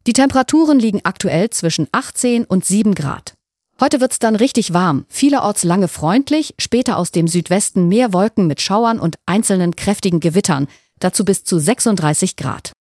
Die Temperaturen liegen aktuell zwischen 18 und 7 Grad. Heute wird's dann richtig warm, vielerorts lange freundlich, später aus dem Südwesten mehr Wolken mit Schauern und einzelnen kräftigen Gewittern, dazu bis zu 36 Grad.